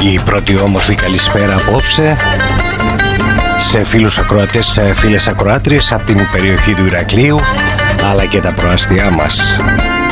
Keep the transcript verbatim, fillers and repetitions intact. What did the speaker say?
Η πρώτη όμορφη καλησπέρα απόψε σε φίλους ακροατές, φίλες ακροάτριες από την περιοχή του Ηρακλείου αλλά και τα προάστια μας.